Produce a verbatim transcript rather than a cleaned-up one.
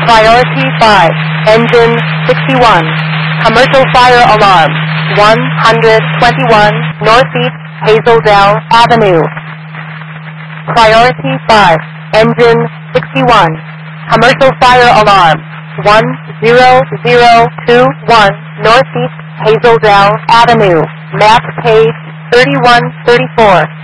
Priority five, engine sixty-one. Commercial fire alarm, one twenty-one Northeast Hazeldale Avenue. Priority five, engine sixty-one. Commercial fire alarm, one zero zero two one Northeast Hazeldale Avenue. Map page thirty-one thirty-four.